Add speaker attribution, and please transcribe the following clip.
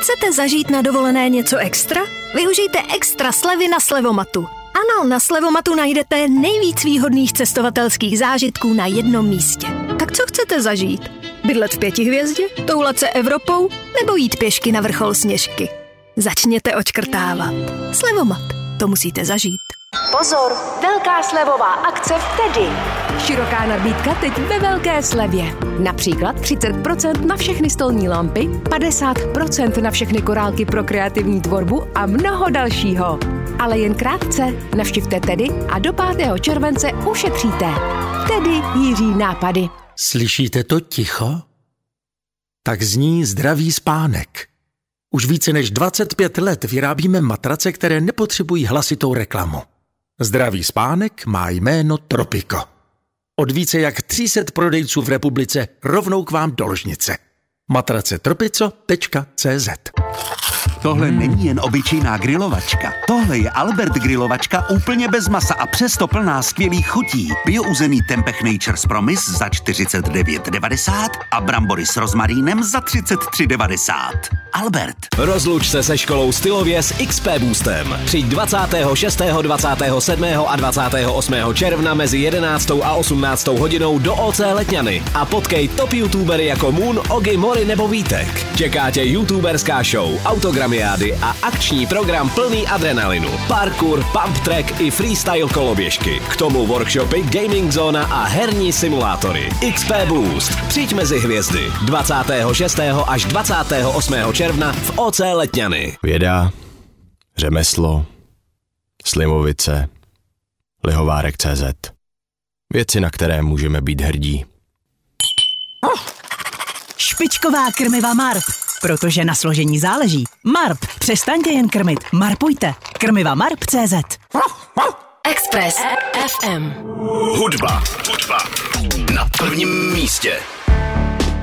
Speaker 1: Chcete zažít na dovolené něco extra? Využijte extra slevy na Slevomatu. Ano, na Slevomatu najdete nejvíc výhodných cestovatelských zážitků na jednom místě. Tak co chcete zažít? Bydlet v 5 hvězdě? Toulat se Evropou? Nebo jít pěšky na vrchol Sněžky? Začněte odškrtávat. Slevomat. To musíte zažít.
Speaker 2: Pozor, velká slevová akce v Tedy. Široká nabídka teď ve velké slevě. Například 30% na všechny stolní lampy, 50% na všechny korálky pro kreativní tvorbu a mnoho dalšího. Ale jen krátce. Navštivte Tedy a do 5. července ušetříte. Tedy Jiří nápady.
Speaker 3: Slyšíte to ticho? Tak zní zdravý spánek. Už více než 25 let vyrábíme matrace, které nepotřebují hlasitou reklamu. Zdravý spánek má jméno Tropico. Od více jak 300 prodejců v republice rovnou k vám do ložnice. matracetropico.cz.
Speaker 4: Tohle není jen obyčejná grilovačka. Tohle je Albert grilovačka úplně bez masa a přesto plná skvělých chutí. Biouzený Tempeh Nature's Promise za 49,90 a brambory s rozmarínem za 33,90. Albert.
Speaker 5: Rozluč se se školou Stylověz XP Boostem. Přijď 26., 27. a 28. června mezi 11. a 18. hodinou do OC Letňany a potkej top youtubery jako Moon, Ogi, Mori nebo Vítek. Čeká tě youtuberská show, autogramiády a akční program plný adrenalinu. Parkour, pump track i freestyle koloběžky. K tomu workshopy, gaming zóna a herní simulátory. XP Boost. Přijď mezi hvězdy 26. až 28. června v OC Letňany.
Speaker 6: Věda, řemeslo, Slimovice, Lihovárek.cz. Věci, na které můžeme být hrdí.
Speaker 7: Špičková krmiva Marp. Protože na složení záleží. Marp. Přestaňte jen krmit. Marpujte. Krmiva Marp.cz.
Speaker 2: Express FM.
Speaker 5: Hudba na prvním místě.